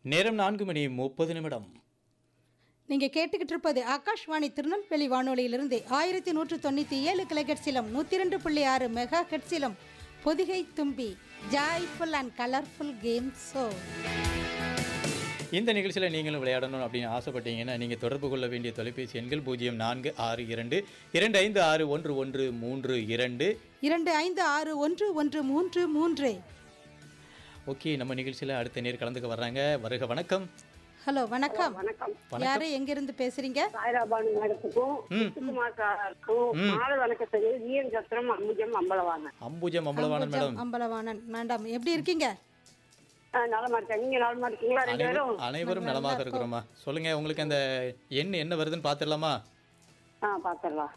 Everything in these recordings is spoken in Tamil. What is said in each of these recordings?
நேரம் 4:30. நீங்க கேட்டுக்கிட்டு இருப்பது ஆகாஷ்வாணி திருநெல்வேலி வானொலியிலிருந்து 1197 கிலோஹெர்ட்ஸிலும் 102.6 மெகா ஹெர்ட்ஸிலும் பொதிகை தும்பி joyful and colourful game show. இந்த நிகழ்ச்சியில் நீங்களும் விளையாடணும் அப்படின்னு ஆசைப்பட்டீங்கன்னா நீங்கள் தொடர்பு கொள்ள வேண்டிய தொலைபேசி எண்கள் 0462 25611132. 25611133. ஓகே, நம்ம நிகழ்ச்சியில் அடுத்த நேர் கலந்துக்க வர்றாங்க. வருக, வணக்கம். ஹலோ, வணக்கம். வணக்கம். யாரு எங்கிருந்து பேசுறீங்க? சாய்ராபானு மேடத்துக்கும் சுகுமார் சாருக்கும் மாலை வணக்கம் சொல்லி வீரன் சத்திரம் அம்புஜம் அம்பலவாணன். அம்புஜம் அம்பலவாணன் மேடம். அம்பலவாணன் மேடம், எப்படி இருக்கீங்க? நலமா இருக்கேன். நீங்க நலமா இருக்கீங்களா? ரெண்டு பேரும் அனைவரும் நலமாக இருக்கிறோமா. சொல்லுங்க, உங்களுக்கு அந்த எண் என்ன வருதுன்னு பார்த்துடலாமா? பாத்துடலாம்.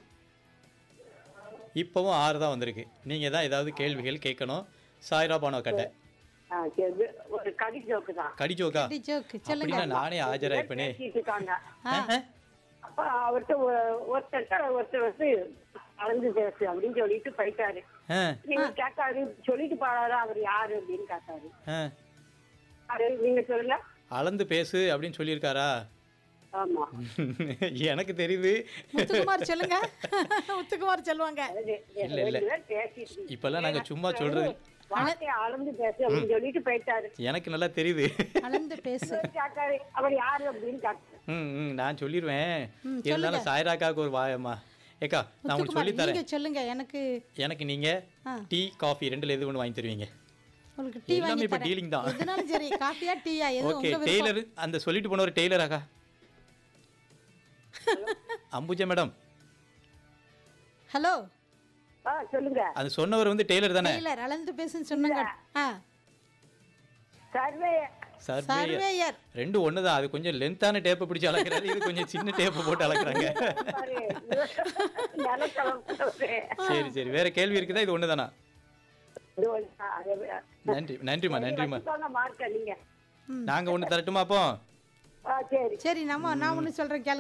இப்போவும் 6 தான் வந்திருக்கு. நீங்கள் தான் ஏதாவது கேள்விகள் கேட்கணும். சாய்ராபானோ கட்ட ஒரு கடி ஜோக்கு தான். கடி ஜோக்கா? ஜோக்கு சொல்லுங்க. அப்படின்னா நானே ஆஜராயிருப்பேனே. பேசிட்டு இருக்காங்க. அப்ப அவர்கிட்ட ஒருத்தர் வந்து கலந்து பேசு அப்படின்னு சொல்லிட்டு போயிட்டாரு. நீங்க கேட்டாரு, சொல்லிட்டு பாடாரு அவர் யாரு அப்படின்னு கேட்டாரு. நீங்க சொல்லுங்க. அளந்து பேசு அப்படின்னு சொல்லியிருக்காரா? ஆமா, எனக்கு தெரியுது. முத்துக்குமார் சொல்லுங்க. முத்துக்குமார் சொல்லுவாங்க. இல்ல இல்ல, இப்பெல்லாம் நாங்க சும்மா சொல்றது. அளந்து பேசு அப்படின்னு சொல்லிட்டு போயிட்டாரு. எனக்கு நல்லா தெரியுது. அளந்து பேசு கேட்டாரு, அவர் யாரு அப்படின்னு கேட்டாரு. நான் சொல்லிடுவேன். இருந்தாலும் சாய்ராக்காவுக்கு ஒரு வாயம்மா. ஏக்கா, நான் உங்களுக்கு சொல்லி தரேன். சொல்லுங்க. எனக்கு நீங்க டீ காஃபி ரெண்டுல எது ஒன்று வாங்கி தருவீங்க? உங்களுக்கு டீ எல்லாமே வாங்கி இப்ப தரேன். டீலிங் தான். எதுனாலும் சரி, காஃபியா டீயா எது ஓகே, உங்க விருப்பம். டெய்லர் அந்த சொல்லிட்டு போன ஒரு டெய்லராக்கா? அம்புஜா மேடம். ஹலோ, சொல்லுங்க. அது சொன்னவர் வந்து டெய்லர் தானே? டெய்லர் அளந்து பேசுன்னு சொன்னாங்க. சர்வேயர். ரெண்டும் ஒண்ணுதான். அது கொஞ்சம் லென்த்தான டேப்பை பிடிச்சி அளக்குறாரு, இது கொஞ்சம் சின்ன டேப்பை போட்டு அளக்குறாங்க. சரி சரி, வேற கேள்வி இருக்குதா? இது ஒண்ணுதானா? நன்றிமா. நாங்க ஒண்ணு தரட்டுமா அப்போ? சரி, நான் ஒண்ணு சொல்றேன் கேளுங்க.